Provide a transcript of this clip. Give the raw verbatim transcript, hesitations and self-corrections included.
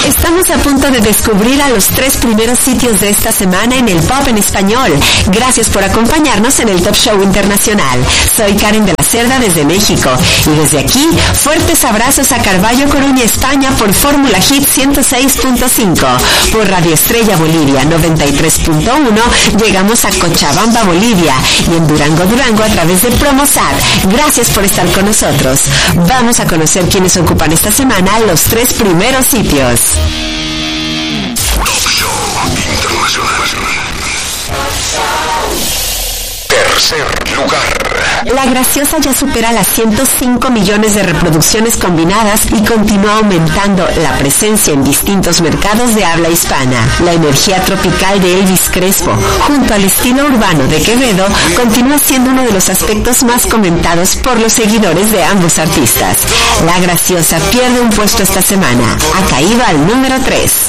Estamos a punto de descubrir a los tres primeros sitios de esta semana en el pop en español. Gracias por acompañarnos en el Top Show Internacional. Soy Karen de la Cerda desde México. Y desde aquí, fuertes abrazos a Carballo, Coruña, España por Fórmula Hit ciento seis punto cinco. Por Radio Estrella Bolivia noventa y tres punto uno, llegamos a Cochabamba, Bolivia. Y en Durango, Durango a través de Promosat. Gracias por estar con nosotros. Vamos a conocer quiénes ocupan esta semana los tres primeros sitios. Top Show Internacional. Tercer lugar. La Graciosa ya supera las ciento cinco millones de reproducciones combinadas y continúa aumentando la presencia en distintos mercados de habla hispana. La energía tropical de Elvis Crespo, junto al estilo urbano de Quevedo, continúa siendo uno de los aspectos más comentados por los seguidores de ambos artistas. La Graciosa pierde un puesto esta semana. Ha caído al número tres.